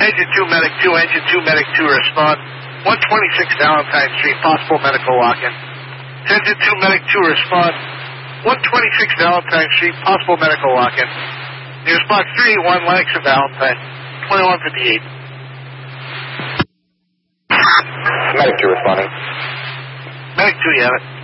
Engine 2, Medic 2, Engine 2, Medic 2, respond. 126 Valentine Street, possible medical walk-in. Engine 2, Medic 2, respond. 126 Valentine Street, possible medical walk-in. Nearest block 381 Lennox and Valentine, 2158. Medic 2 responding. Medic 2, you have it.